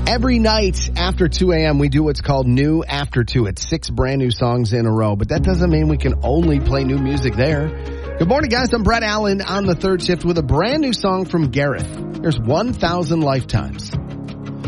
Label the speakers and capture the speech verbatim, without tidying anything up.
Speaker 1: Every night after two a.m., we do what's called New After two. It's six brand new songs in a row, but that doesn't mean we can only play new music there. Good morning, guys. I'm Brett Allen on the third shift with a brand new song from Gareth. There's one thousand Lifetimes.